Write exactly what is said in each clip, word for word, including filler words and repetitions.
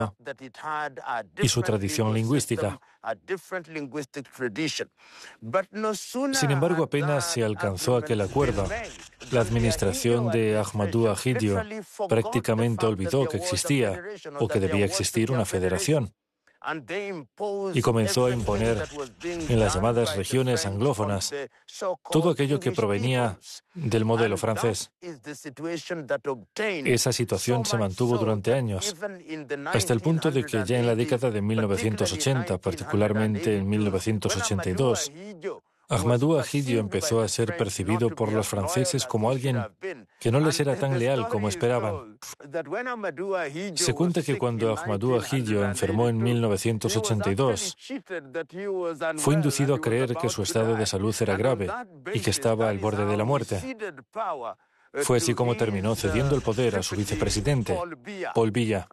y su tradición lingüística. Sin embargo, apenas se alcanzó aquel acuerdo, la administración de Ahmadou Ahidjo prácticamente olvidó que existía o que debía existir una federación y comenzó a imponer en las llamadas regiones anglófonas todo aquello que provenía del modelo francés. Esa situación se mantuvo durante años, hasta el punto de que ya en la década de mil novecientos ochenta, particularmente en mil novecientos ochenta y dos, Ahmadou Ahidjo empezó a ser percibido por los franceses como alguien que no les era tan leal como esperaban. Se cuenta que cuando Ahmadou Ahidjo enfermó en mil novecientos ochenta y dos, fue inducido a creer que su estado de salud era grave y que estaba al borde de la muerte. Fue así como terminó cediendo el poder a su vicepresidente, Paul Biya.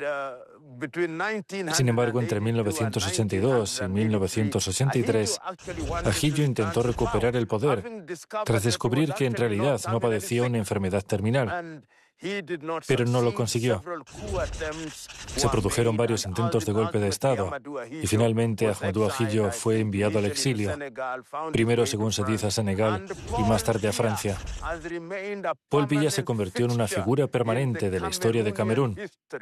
Sin embargo, entre mil novecientos ochenta y dos y mil novecientos ochenta y tres, Ahidjo intentó recuperar el poder, tras descubrir que en realidad no padecía una enfermedad terminal, pero no lo consiguió. Se produjeron varios intentos de golpe de Estado y finalmente Ahmadou Ahidjo fue enviado al exilio, primero, según se dice, a Senegal y más tarde a Francia. Paul Biya se convirtió en una figura permanente de la historia de Camerún.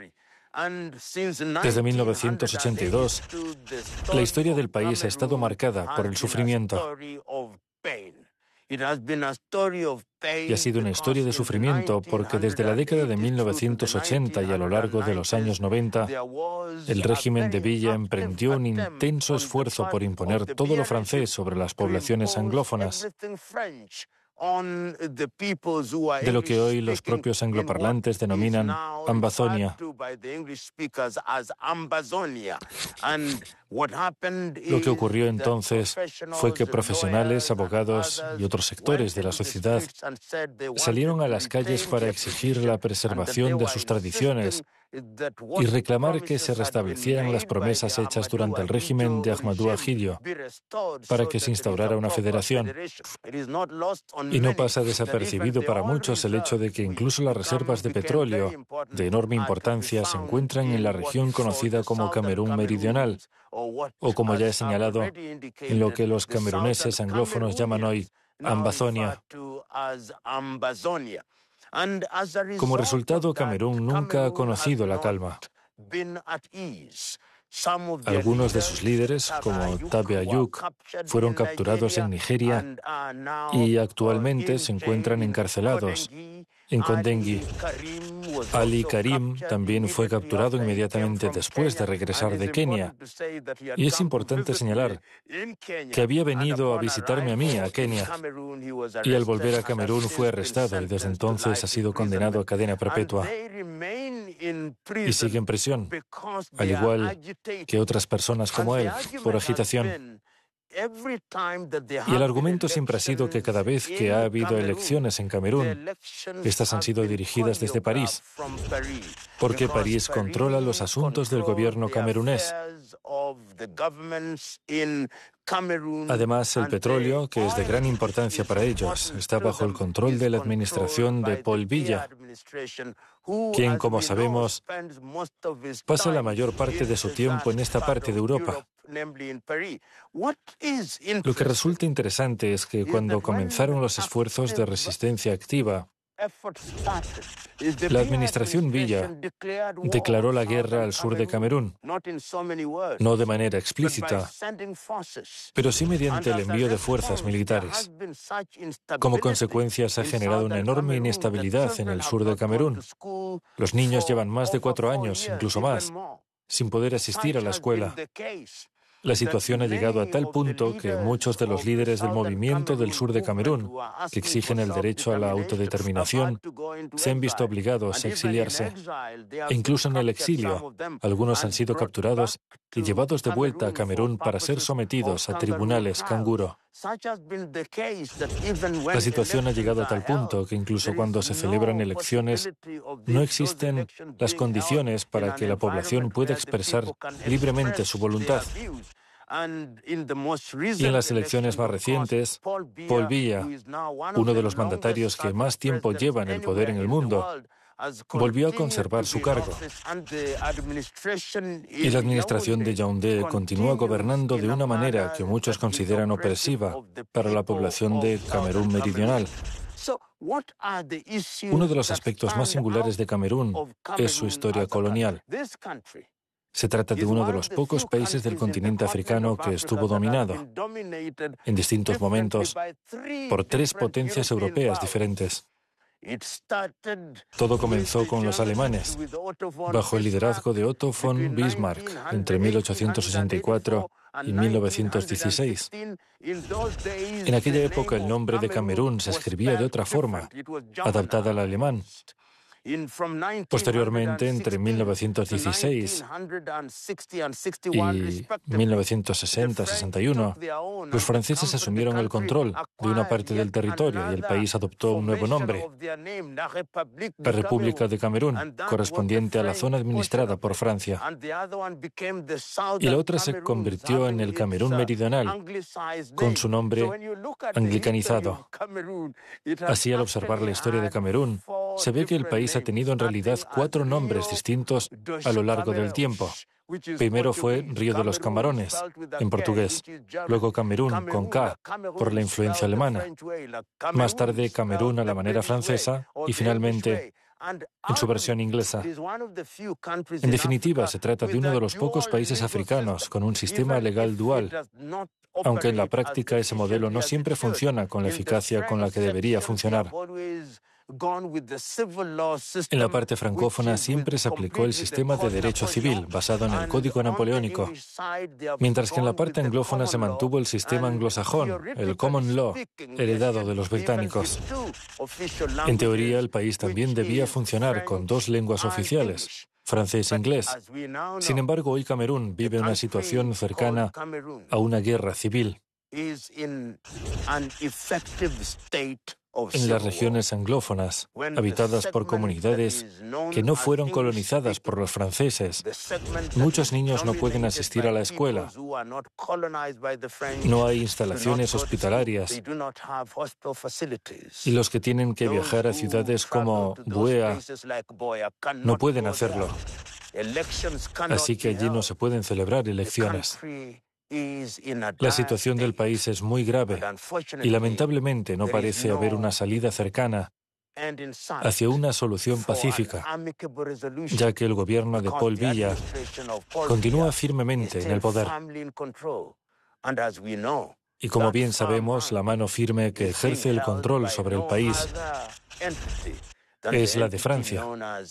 Desde mil novecientos ochenta y dos, la historia del país ha estado marcada por el sufrimiento. Y ha sido una historia de sufrimiento porque desde la década de mil novecientos ochenta y a lo largo de los años noventa, el régimen de Biya emprendió un intenso esfuerzo por imponer todo lo francés sobre las poblaciones anglófonas, de lo que hoy los propios angloparlantes denominan Ambazonia. Lo que ocurrió entonces fue que profesionales, abogados y otros sectores de la sociedad salieron a las calles para exigir la preservación de sus tradiciones y reclamar que se restablecieran las promesas hechas durante el régimen de Ahmadou Ahidjo para que se instaurara una federación. Y no pasa desapercibido para muchos el hecho de que incluso las reservas de petróleo de enorme importancia se encuentran en la región conocida como Camerún Meridional, o como ya he señalado, en lo que los cameruneses anglófonos llaman hoy Ambazonia. Como resultado, Camerún nunca ha conocido la calma. Algunos de sus líderes, como Tabe Ayuk, fueron capturados en Nigeria y actualmente se encuentran encarcelados en Kondengui. Ali Karim también fue capturado inmediatamente después de regresar de Kenia. Y es importante señalar que había venido a visitarme a mí, a Kenia, y al volver a Camerún fue arrestado y desde entonces ha sido condenado a cadena perpetua. Y sigue en prisión, al igual que otras personas como él, por agitación. Y el argumento siempre ha sido que cada vez que ha habido elecciones en Camerún, estas han sido dirigidas desde París, porque París controla los asuntos del gobierno camerunés. Además, el petróleo, que es de gran importancia para ellos, está bajo el control de la administración de Paul Biya, quien, como sabemos, pasa la mayor parte de su tiempo en esta parte de Europa. Lo que resulta interesante es que cuando comenzaron los esfuerzos de resistencia activa, la administración Biya declaró la guerra al sur de Camerún, no de manera explícita, pero sí mediante el envío de fuerzas militares. Como consecuencia, se ha generado una enorme inestabilidad en el sur de Camerún. Los niños llevan más de cuatro años, incluso más, sin poder asistir a la escuela. La situación ha llegado a tal punto que muchos de los líderes del movimiento del sur de Camerún, que exigen el derecho a la autodeterminación, se han visto obligados a exiliarse. E incluso en el exilio, algunos han sido capturados y llevados de vuelta a Camerún para ser sometidos a tribunales canguro. La situación ha llegado a tal punto que incluso cuando se celebran elecciones, no existen las condiciones para que la población pueda expresar libremente su voluntad. Y en las elecciones más recientes, Paul Biya, uno de los mandatarios que más tiempo lleva en el poder en el mundo, volvió a conservar su cargo y la administración de Yaoundé continúa gobernando de una manera que muchos consideran opresiva para la población de Camerún Meridional. Uno de los aspectos más singulares de Camerún es su historia colonial. Se trata de uno de los pocos países del continente africano que estuvo dominado, en distintos momentos, por tres potencias europeas diferentes. Todo comenzó con los alemanes, bajo el liderazgo de Otto von Bismarck, entre mil ochocientos sesenta y cuatro y mil novecientos dieciséis. En aquella época el nombre de Camerún se escribía de otra forma, adaptada al alemán. Posteriormente, entre mil novecientos dieciséis y mil novecientos sesenta a sesenta y uno, los franceses asumieron el control de una parte del territorio y el país adoptó un nuevo nombre, la República de Camerún, correspondiente a la zona administrada por Francia. Y la otra se convirtió en el Camerún Meridional, con su nombre anglicanizado. Así, al observar la historia de Camerún, se ve que el país ha tenido en realidad cuatro nombres distintos a lo largo del tiempo. Primero fue Río de los Camarones, en portugués. Luego Camerún, con K, por la influencia alemana. Más tarde Camerún a la manera francesa y finalmente en su versión inglesa. En definitiva, se trata de uno de los pocos países africanos con un sistema legal dual, aunque en la práctica ese modelo no siempre funciona con la eficacia con la que debería funcionar. En la parte francófona siempre se aplicó el sistema de derecho civil basado en el Código Napoleónico, mientras que en la parte anglófona se mantuvo el sistema anglosajón, el Common Law, heredado de los británicos. En teoría, el país también debía funcionar con dos lenguas oficiales, francés e inglés. Sin embargo, hoy Camerún vive una situación cercana a una guerra civil. En las regiones anglófonas, habitadas por comunidades que no fueron colonizadas por los franceses, muchos niños no pueden asistir a la escuela. No hay instalaciones hospitalarias. Y los que tienen que viajar a ciudades como Buea no pueden hacerlo. Así que allí no se pueden celebrar elecciones. La situación del país es muy grave y lamentablemente no parece haber una salida cercana hacia una solución pacífica, ya que el gobierno de Paul Biya continúa firmemente en el poder. Y como bien sabemos, la mano firme que ejerce el control sobre el país es la de Francia.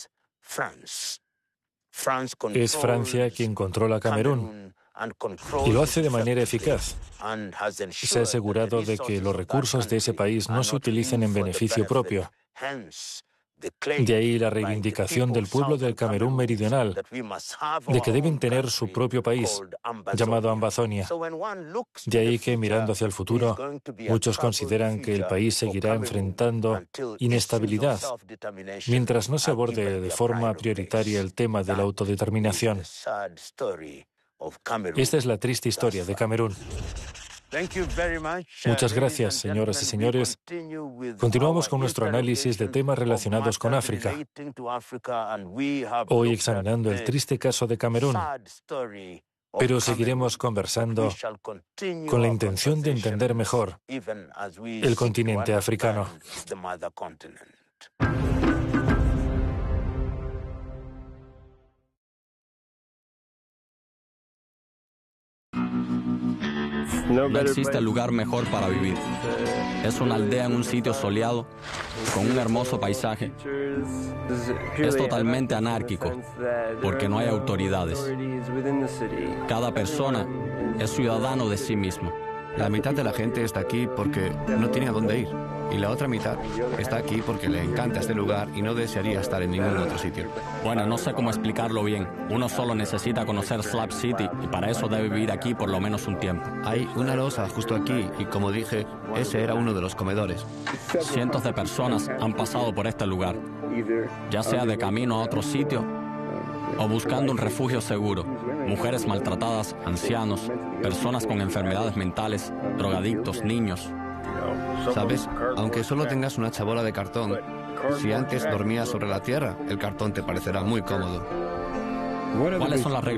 Es Francia quien controla Camerún. Y lo hace de manera eficaz. Se ha asegurado de que los recursos de ese país no se utilicen en beneficio propio. De ahí la reivindicación del pueblo del Camerún Meridional de que deben tener su propio país, llamado Ambazonia. De ahí que, mirando hacia el futuro, muchos consideran que el país seguirá enfrentando inestabilidad mientras no se aborde de forma prioritaria el tema de la autodeterminación. Esta es la triste historia de Camerún. Muchas gracias, señoras y señores. Continuamos con nuestro análisis de temas relacionados con África. Hoy examinando el triste caso de Camerún, pero seguiremos conversando con la intención de entender mejor el continente africano. No existe lugar mejor para vivir. Es una aldea en un sitio soleado, con un hermoso paisaje. Es totalmente anárquico, porque no hay autoridades. Cada persona es ciudadano de sí mismo. La mitad de la gente está aquí porque no tiene a dónde ir. Y la otra mitad está aquí porque le encanta este lugar y no desearía estar en ningún otro sitio. Bueno, no sé cómo explicarlo bien. Uno solo necesita conocer Slab City y para eso debe vivir aquí por lo menos un tiempo. Hay una losa justo aquí y, como dije, ese era uno de los comedores. Cientos de personas han pasado por este lugar, ya sea de camino a otro sitio o buscando un refugio seguro. Mujeres maltratadas, ancianos, personas con enfermedades mentales, drogadictos, niños. ¿Sabes? Aunque solo tengas una chabola de cartón, Si antes dormías sobre la tierra, el cartón te parecerá muy cómodo. ¿Cuáles son las reglas